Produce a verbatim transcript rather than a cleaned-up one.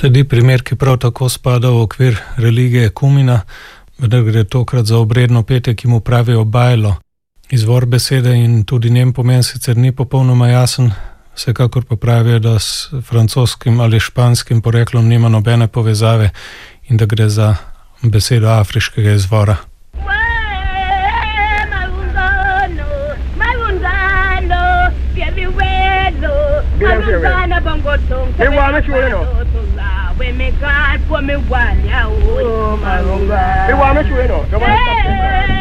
Sledi primer, ki prav tako spada v okvir religije Kumina, vendar gre tokrat za obredno petje, ki mu pravijo bajlo. Izvor besede in tudi njen pomen sicer ni popolnoma jasen, vsekakor pa pravijo, da s francoskim ali španskim poreklom nima nobene povezave in da gre za besedo afriškega izvora. We me